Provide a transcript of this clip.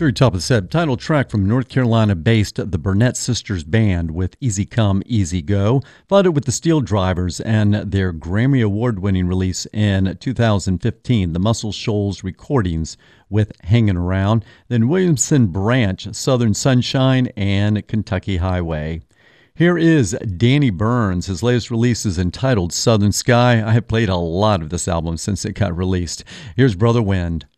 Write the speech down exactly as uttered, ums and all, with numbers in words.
Very top of the set, title track from North Carolina-based the Burnett Sisters Band with Easy Come, Easy Go, followed with the Steel Drivers and their Grammy Award-winning release in two thousand fifteen, the Muscle Shoals Recordings with Hanging Around, then Williamson Branch, Southern Sunshine, and Kentucky Highway. Here is Danny Burns. His latest release is entitled Southern Sky. I have played a lot of this album since it got released. Here's Brother Wind.